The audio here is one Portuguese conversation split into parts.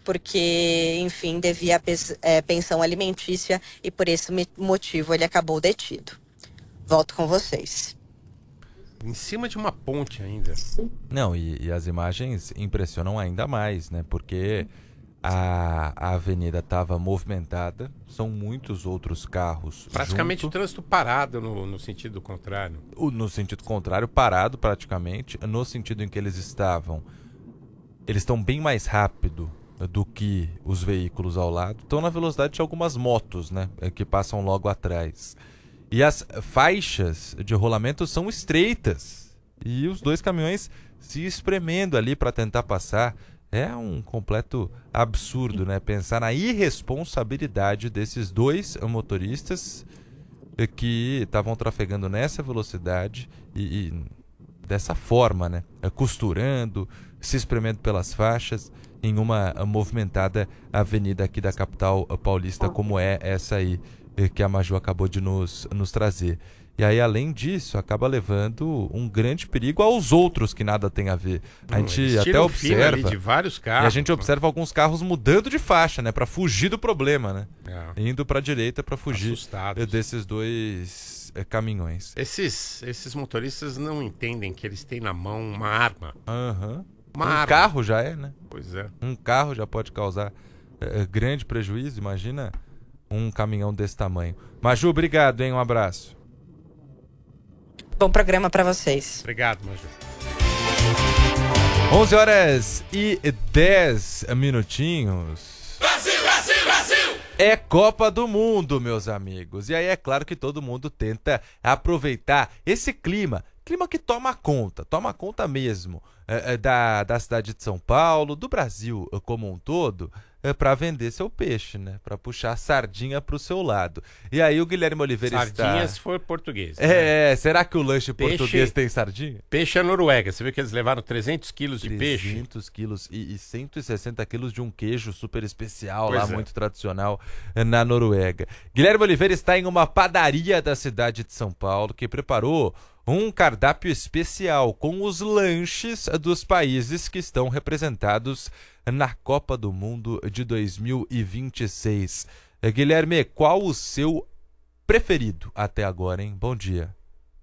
porque, enfim, devia pensão alimentícia e por esse motivo ele acabou detido. Volto com vocês. Em cima de uma ponte ainda. Não, e as imagens impressionam ainda mais, né? Porque a avenida estava movimentada, são muitos outros carros Praticamente junto. o trânsito parado no sentido contrário. No sentido contrário, parado praticamente, no sentido em que eles estão bem mais rápido do que os veículos ao lado, estão na velocidade de algumas motos, né, que passam logo atrás. E as faixas de rolamento são estreitas, e os dois caminhões se espremendo ali para tentar passar. É um completo absurdo, né? Pensar na irresponsabilidade desses dois motoristas que estavam trafegando nessa velocidade e dessa forma, né? Costurando, se espremendo pelas faixas em uma movimentada avenida aqui da capital paulista, como é essa aí que a Maju acabou de nos trazer. E aí, além disso, acaba levando um grande perigo aos outros que nada tem a ver. A gente até observa ali de vários carros, e a gente observa alguns carros mudando de faixa, né, para fugir do problema, né? Indo para a direita para fugir assustados desses dois caminhões. Esses motoristas não entendem que eles têm na mão uma arma. Carro já é, né? Pois é. Um carro já pode causar grande prejuízo. Imagina um caminhão desse tamanho. Maju, obrigado, hein? Um abraço. Bom programa para vocês. Obrigado, Maju. 11h10. Brasil, Brasil, Brasil! É Copa do Mundo, meus amigos. E aí é claro que todo mundo tenta aproveitar esse clima que toma conta mesmo da cidade de São Paulo, do Brasil como um todo, para vender seu peixe, né? Para puxar a sardinha para o seu lado. E aí o Guilherme Oliveira Sardinha se for português. Será que o lanche português tem sardinha? Peixe é Noruega. Você viu que eles levaram 300 quilos de peixe? 300 quilos e 160 quilos de um queijo super especial lá, muito tradicional na Noruega. Guilherme Oliveira está em uma padaria da cidade de São Paulo que preparou um cardápio especial com os lanches dos países que estão representados na Copa do Mundo de 2026. Guilherme, qual o seu preferido até agora, hein? Bom dia.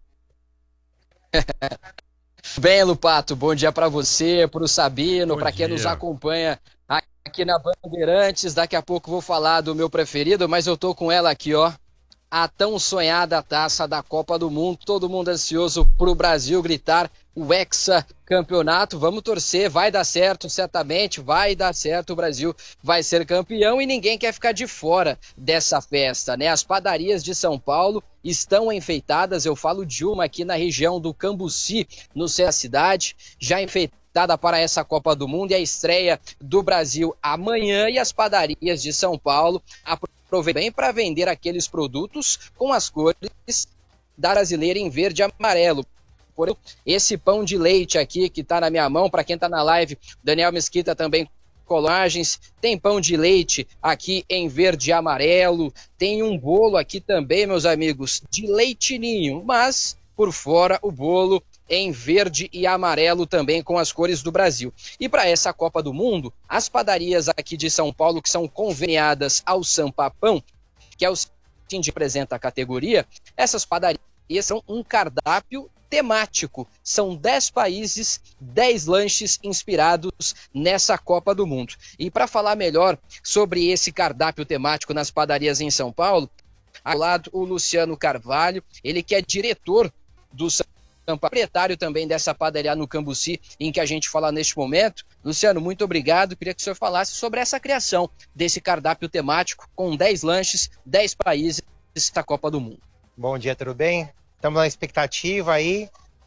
Bem, Lupato, bom dia para você, para o Sabino, para quem nos acompanha aqui na Bandeirantes. Daqui a pouco vou falar do meu preferido, mas eu tô com ela aqui, ó. A tão sonhada taça da Copa do Mundo, todo mundo ansioso pro Brasil gritar o hexacampeonato. Vamos torcer, vai dar certo, certamente vai dar certo, o Brasil vai ser campeão e ninguém quer ficar de fora dessa festa, né? As padarias de São Paulo estão enfeitadas, eu falo de uma aqui na região do Cambuci, no centro da cidade, já enfeitada para essa Copa do Mundo e a estreia do Brasil amanhã, e as padarias de São Paulo aproveitem para vender aqueles produtos com as cores da brasileira em verde e amarelo. Por exemplo, esse pão de leite aqui que está na minha mão, para quem está na live, Daniel Mesquita também colagens, tem pão de leite aqui em verde e amarelo, tem um bolo aqui também, meus amigos, de leite ninho, mas por fora o bolo em verde e amarelo também com as cores do Brasil. E para essa Copa do Mundo, as padarias aqui de São Paulo que são conveniadas ao Sampapão, que é o que representa a categoria, essas padarias são um cardápio temático. São 10 países, 10 lanches inspirados nessa Copa do Mundo. E para falar melhor sobre esse cardápio temático nas padarias em São Paulo, ao lado o Luciano Carvalho, ele que é diretor do proprietário também dessa padaria no Cambuci, em que a gente fala neste momento. Luciano, muito obrigado. Queria que o senhor falasse sobre essa criação desse cardápio temático com 10 lanches, 10 países da Copa do Mundo. Bom dia, tudo bem? Estamos na expectativa aí.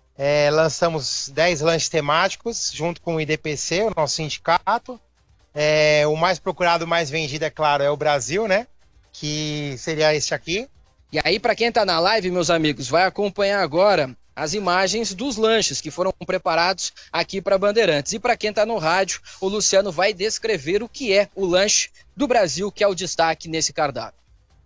Lançamos 10 lanches temáticos junto com o IDPC, o nosso sindicato. O mais procurado, mais vendido, é claro, é o Brasil, né? Que seria este aqui. E aí, para quem está na live, meus amigos, vai acompanhar agora as imagens dos lanches que foram preparados aqui para Bandeirantes. E para quem está no rádio, o Luciano vai descrever o que é o lanche do Brasil, que é o destaque nesse cardápio.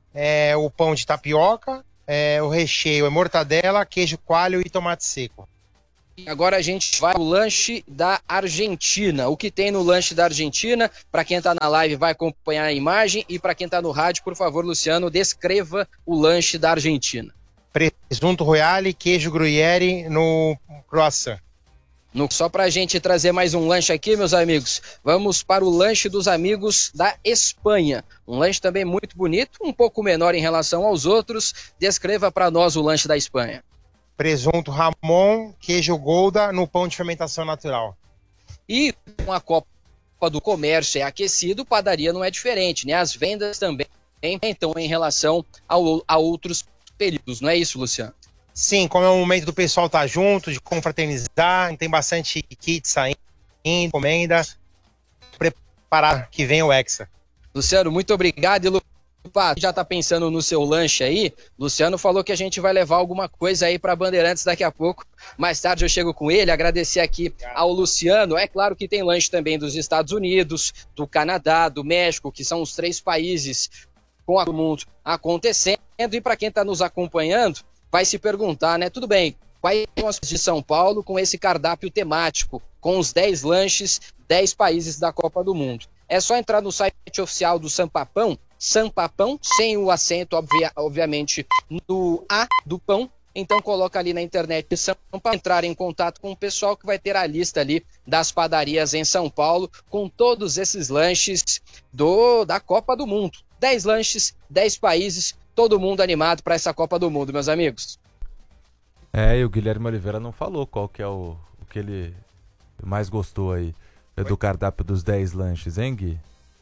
O pão de tapioca, o recheio é mortadela, queijo coalho e tomate seco. agora a gente vai ao lanche da Argentina. O que tem no lanche da Argentina? Para quem está na live vai acompanhar a imagem, e para quem está no rádio, por favor, Luciano, descreva o lanche da Argentina. Presunto Royale, queijo gruyere no croissant. Só para a gente trazer mais um lanche aqui, meus amigos, vamos para o lanche dos amigos da Espanha. Um lanche também muito bonito, um pouco menor em relação aos outros. Descreva para nós o lanche da Espanha. Presunto Ramon, queijo Gouda no pão de fermentação natural. E com a Copa do Comércio é aquecido, padaria não é diferente, né? As vendas também aumentam em relação a outros períodos, não é isso, Luciano? Sim, como é o momento do pessoal estar junto, de confraternizar, tem bastante kit saindo, encomenda, preparar que vem o Hexa. Luciano, muito obrigado. E Lupato, já tá pensando no seu lanche aí? Luciano falou que a gente vai levar alguma coisa aí para Bandeirantes daqui a pouco. Mais tarde eu chego com ele, agradecer aqui ao Luciano. É claro que tem lanche também dos Estados Unidos, do Canadá, do México, que são os 3 países com o mundo acontecendo. E para quem está nos acompanhando, vai se perguntar, né? Tudo bem, quais são as de São Paulo com esse cardápio temático, com os 10 lanches, 10 países da Copa do Mundo? É só entrar no site oficial do Sampapão, Sampapão, sem o acento, obviamente, no A do pão. Então coloca ali na internet para entrar em contato com o pessoal que vai ter a lista ali das padarias em São Paulo com todos esses lanches da Copa do Mundo. 10 lanches, 10 países, todo mundo animado para essa Copa do Mundo, meus amigos. E o Guilherme Oliveira não falou qual que é o que ele mais gostou aí do cardápio dos 10 lanches, hein, Gui?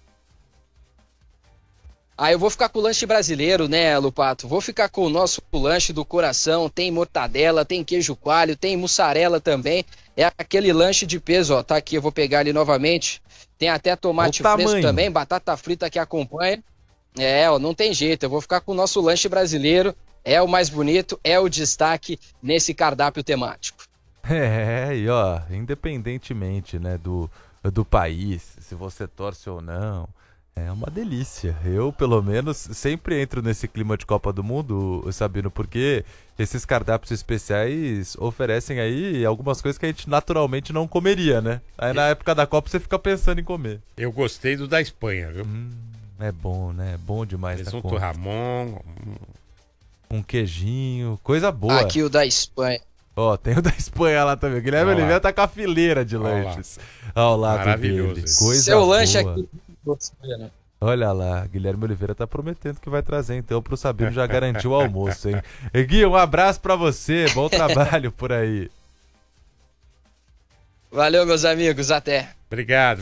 Eu vou ficar com o lanche brasileiro, né, Lupato? Vou ficar com o nosso lanche do coração. Tem mortadela, tem queijo coalho, tem mussarela também. É aquele lanche de peso, ó. Tá aqui, eu vou pegar ele novamente. Tem até tomate fresco também, batata frita que acompanha. Não tem jeito, eu vou ficar com o nosso lanche brasileiro, é o mais bonito, é o destaque nesse cardápio temático. E ó, independentemente, né, do país, se você torce ou não, é uma delícia. Eu, pelo menos, sempre entro nesse clima de Copa do Mundo, Sabino, porque esses cardápios especiais oferecem aí algumas coisas que a gente naturalmente não comeria, né? Aí na época da Copa você fica pensando em comer. Eu gostei do da Espanha, viu? É bom, né? É bom demais. Presunto Ramon. Um queijinho, coisa boa. Aqui o da Espanha. Ó, tem o da Espanha lá também. O Guilherme Oliveira tá com a fileira de lanches ao lado maravilhoso dele. Coisa seu boa. Lanche aqui. Olha lá, Guilherme Oliveira tá prometendo que vai trazer, então, pro Sabino já garantiu o almoço, hein? Gui, um abraço pra você, bom trabalho por aí. Valeu, meus amigos, até. Obrigado.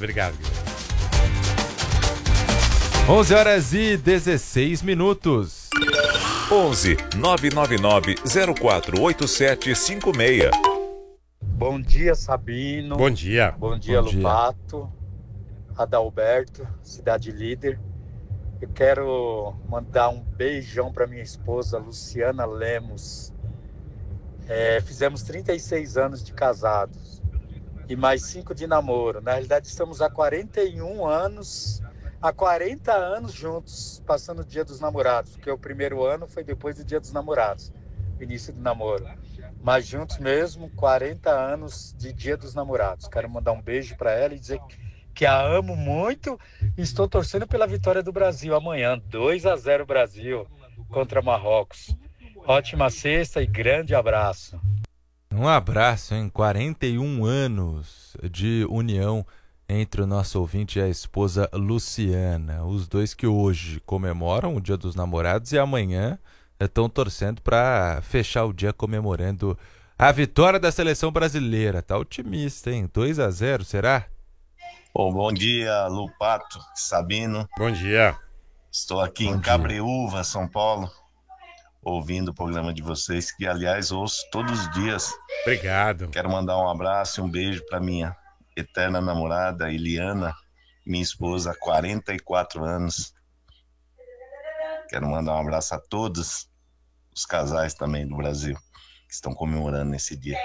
11h16. 11 999 048756. Bom dia, Sabino. Bom dia. Bom dia, Lupato. Adalberto, Cidade Líder. Eu quero mandar um beijão para minha esposa, Luciana Lemos. Fizemos 36 anos de casados e mais 5 de namoro. Na realidade, estamos há 41 anos, há 40 anos juntos, passando o Dia dos Namorados, porque o primeiro ano foi depois do Dia dos Namorados, início do namoro. Mas juntos mesmo, 40 anos de Dia dos Namorados. Quero mandar um beijo para ela e dizer que a amo muito e estou torcendo pela vitória do Brasil amanhã, 2-0 Brasil contra Marrocos. Ótima sexta e grande abraço. Um abraço, hein? 41 anos de união entre o nosso ouvinte e a esposa Luciana. Os dois que hoje comemoram o Dia dos Namorados e amanhã estão torcendo para fechar o dia comemorando a vitória da seleção brasileira. Tá otimista, hein? 2-0, será? Bom dia, Lupato, Sabino. Bom dia. Estou aqui em Cabreúva, São Paulo, ouvindo o programa de vocês, que, aliás, ouço todos os dias. Obrigado. Quero mandar um abraço e um beijo para minha eterna namorada, Eliana, minha esposa há 44 anos. Quero mandar um abraço a todos os casais também do Brasil que estão comemorando esse dia.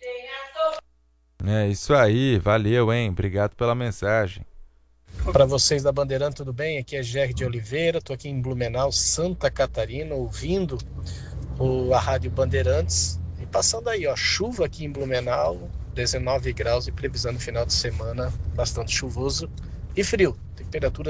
É isso aí, valeu, hein? Obrigado pela mensagem. Para vocês da Bandeirante, tudo bem? Aqui é Gerry de Oliveira, estou aqui em Blumenau, Santa Catarina, ouvindo a Rádio Bandeirantes. E passando aí, ó, chuva aqui em Blumenau, 19 graus e previsão no final de semana bastante chuvoso e frio. Temperatura